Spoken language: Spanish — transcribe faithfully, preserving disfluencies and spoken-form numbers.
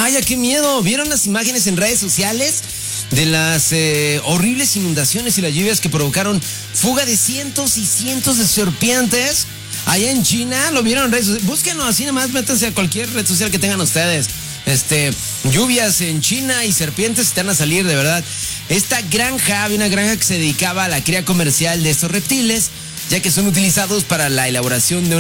vaya, qué miedo. ¿Vieron las imágenes en redes sociales de las eh, horribles inundaciones y las lluvias que provocaron fuga de cientos y cientos de serpientes allá en China? ¿Lo vieron en redes sociales? Búsquenlo así, nomás métanse a cualquier red social que tengan ustedes. Este, lluvias en China y serpientes están a salir, de verdad. Esta granja, había una granja que se dedicaba a la cría comercial de estos reptiles, ya que son utilizados para la elaboración de